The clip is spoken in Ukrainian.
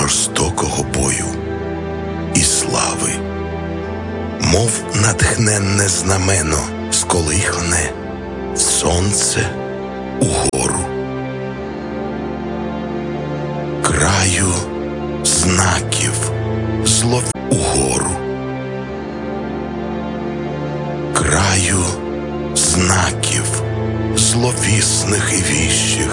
жорстокого бою і слави, мов натхненне знамено сколихане сонце угору. Краю знаків угору. Краю знаків зловісних і віщих